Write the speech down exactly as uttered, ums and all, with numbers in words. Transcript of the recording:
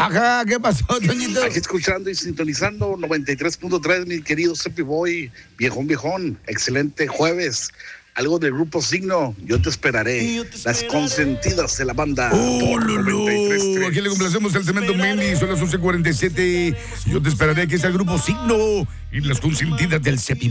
Ajá, ¿qué pasó, Toñito? Aquí escuchando y sintonizando noventa y tres punto tres, mi querido Cepi Boy, viejón, viejón, excelente jueves. Algo del grupo Signo, yo te esperaré. Yo te esperaré. Las consentidas de la banda. ¡Oh, Lulú! Aquí le complacemos el cemento Mendy, son las once cuarenta y siete. Yo te esperaré, que es el grupo Signo y las consentidas del Cepi